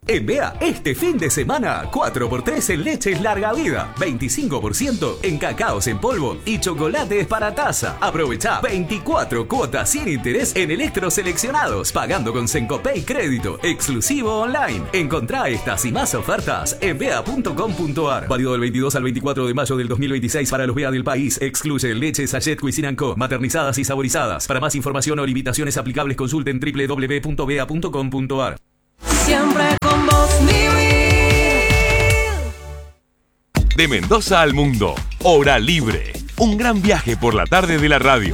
En Bea, este fin de semana, 4x3 en leches larga vida, 25% en cacaos en polvo y chocolates para taza. Aprovecha 24 cuotas sin interés en electros seleccionados, pagando con Sencopay Crédito, exclusivo online. Encontrá estas y más ofertas en bea.com.ar. Válido del 22 al 24 de mayo del 2026 para los Bea del país. Excluye leche Sachet Cuisine & Co, maternizadas y saborizadas. Para más información o limitaciones aplicables, consulten www.bea.com.ar. Siempre con vos, De Mendoza al mundo, Hora Libre. Un gran viaje por la tarde de la radio.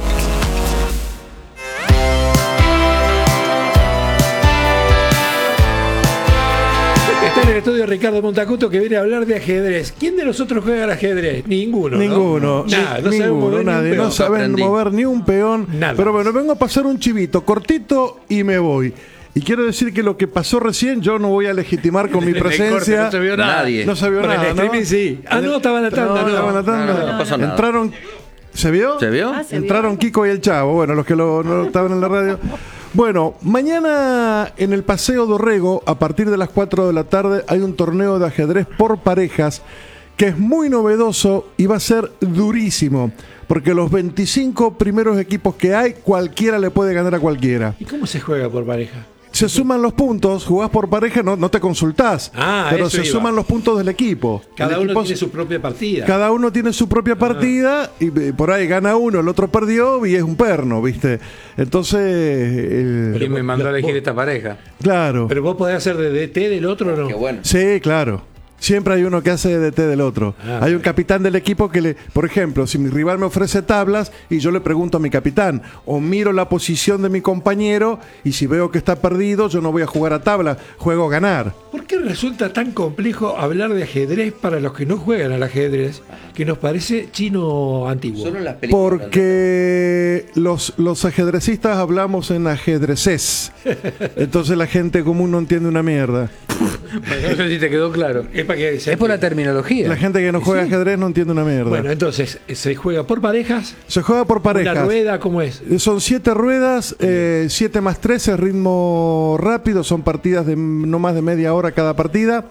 Está en el estudio Ricardo Montacuto, que viene a hablar de ajedrez. ¿Quién de nosotros juega al ajedrez? Ninguno. Ninguno. Nada, no Ninguno, sabemos nadie. No saben mover ni un peón. Nada. Pero bueno, vengo a pasar un chivito cortito y me voy. Y quiero decir que lo que pasó recién, yo no voy a legitimar con mi presencia. No se vio nada. Nadie. No se vio Por el nada, ¿no? streaming sí. Ah, no, estaba en la tanda. No, estaba en la tanda. No pasó nada. Entraron. ¿Se vio? ¿Se vio? Entraron Kiko y el Chavo. Bueno, los que no estaban en la radio. Bueno, mañana en el Paseo Dorrego, a partir de las 4 de la tarde, hay un torneo de ajedrez por parejas que es muy novedoso y va a ser durísimo. Porque los 25 primeros equipos que hay, cualquiera le puede ganar a cualquiera. ¿Y cómo se juega por pareja? Se suman los puntos, jugás por pareja, no te consultás. Pero se suman los puntos del equipo. Cada uno tiene su propia partida. Cada uno tiene su propia partida y por ahí gana uno, el otro perdió y es un perno, ¿viste? Entonces... ¿Quién me mandó a elegir esta pareja? Claro. Pero vos podés hacer de DT del otro, ¿no? Qué bueno. Sí, claro. Siempre hay uno que hace de DT del otro. Hay un capitán del equipo que por ejemplo, si mi rival me ofrece tablas y yo le pregunto a mi capitán, o miro la posición de mi compañero y si veo que está perdido, yo no voy a jugar a tabla, juego a ganar. ¿Por qué resulta tan complejo hablar de ajedrez para los que no juegan al ajedrez, que nos parece chino antiguo? Solo en las películas. Porque los ajedrecistas hablamos en ajedrecés. Entonces la gente común no entiende una mierda. No sé si te quedó claro. Es por la terminología. La gente que no juega ajedrez no entiende una mierda. Bueno, entonces, ¿se juega por parejas? Se juega por parejas. ¿La rueda cómo es? Son 7 ruedas, 7 más 13, ritmo rápido, son partidas de no más de media hora cada partida.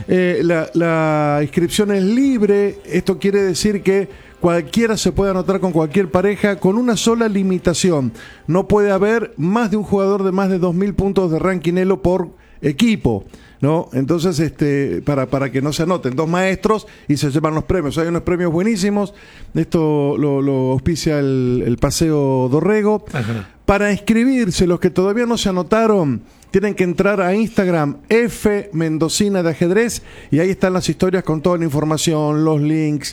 La inscripción es libre, esto quiere decir que cualquiera se puede anotar con cualquier pareja con una sola limitación. No puede haber más de un jugador de más de 2.000 puntos de ranking Elo por equipo, ¿no? Entonces, para que no se anoten 2 maestros y se llevan los premios. Hay unos premios buenísimos. Esto lo auspicia el Paseo Dorrego. Ajá. Para inscribirse, los que todavía no se anotaron, tienen que entrar a Instagram, F Mendocina de Ajedrez, y ahí están las historias con toda la información, los links,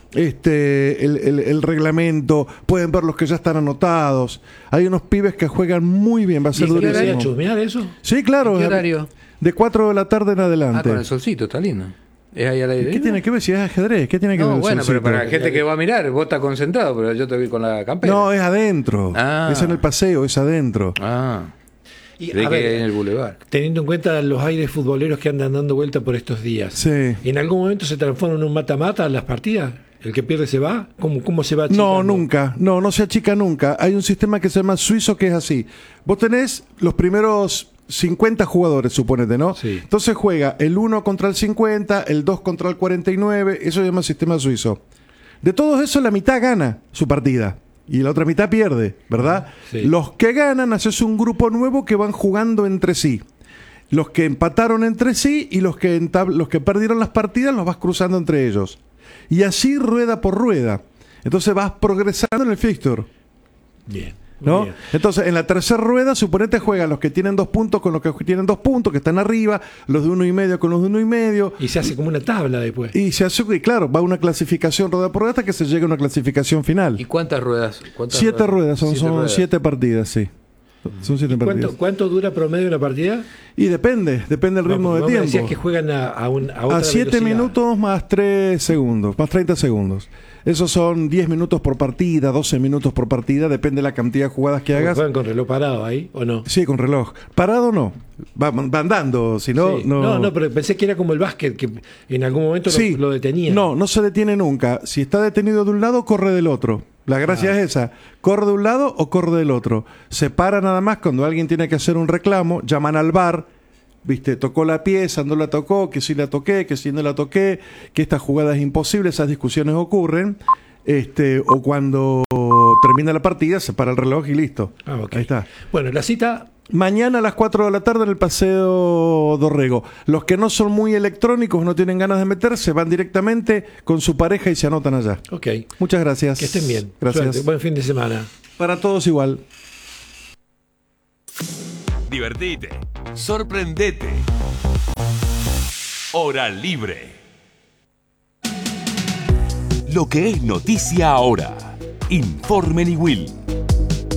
el reglamento. Pueden ver los que ya están anotados. Hay unos pibes que juegan muy bien, va a ser durísimo. ¿Chusmear eso? Sí, claro. ¿Qué horario? De 4 de la tarde en adelante. Con el solcito, está lindo. ¿Es ahí al aire? ¿Qué tiene que ver si es ajedrez? ¿Qué tiene que ver el bueno, solcito? pero para la gente que va a mirar, vos estás concentrado, pero yo te vi con la campera. No, es adentro. Es en el paseo, es adentro. Y, a ver, en el bulevar. Teniendo en cuenta los aires futboleros que andan dando vuelta por estos días, sí. ¿En algún momento se transforman en un mata-mata las partidas? ¿El que pierde se va? ¿Cómo se va achicando? No, nunca. No se achica nunca. Hay un sistema que se llama suizo que es así. Vos tenés los primeros 50 jugadores, suponete, ¿no? Sí. Entonces juega el 1 contra el 50, el 2 contra el 49, eso se llama sistema suizo. De todos esos, la mitad gana su partida y la otra mitad pierde, ¿verdad? Sí. Los que ganan, haces un grupo nuevo que van jugando entre sí. Los que empataron entre sí y los que perdieron las partidas los vas cruzando entre ellos. Y así rueda por rueda. Entonces vas progresando en el fixture. Bien. ¿No? Entonces, en la tercera rueda, suponete juegan los que tienen 2 puntos con los que tienen 2 puntos, que están arriba, los de 1,5 con los de 1,5. Y se hace como una tabla después. Y se hace, claro, va una clasificación rueda por rueda hasta que se llegue a una clasificación final. ¿Y cuántas ruedas? 7 ruedas, son 7 partidas, sí. Son 7 partidas. ¿Cuánto dura promedio una partida? Y depende del ritmo de tiempo. Me decías que juegan a otra 7 velocidad. minutos más 3 segundos, más 30 segundos. Esos son 10 minutos por partida, 12 minutos por partida, depende de la cantidad de jugadas que hagas. ¿Juegan con reloj parado ahí o no? Sí, con reloj. Parado no, van dando, si no, sí. no... No, pero pensé que era como el básquet, que en algún momento sí, lo detenía. No se detiene nunca. Si está detenido de un lado, corre del otro. La gracia es esa, corre de un lado o corre del otro. Se para nada más cuando alguien tiene que hacer un reclamo, llaman al VAR, ¿Viste? Tocó la pieza, no la tocó, que sí la toqué, que sí no la toqué, que esta jugada es imposible, esas discusiones ocurren. O cuando termina la partida, se para el reloj y listo. Okay. Ahí está. Bueno, la cita... Mañana a las 4 de la tarde en el Paseo Dorrego. Los que no son muy electrónicos, no tienen ganas de meterse, van directamente con su pareja y se anotan allá. Ok. Muchas gracias. Que estén bien. Gracias. Suerte. Buen fin de semana. Para todos igual. Divertite, sorprendete. Hora Libre. Lo que es noticia ahora. Informe Niwil.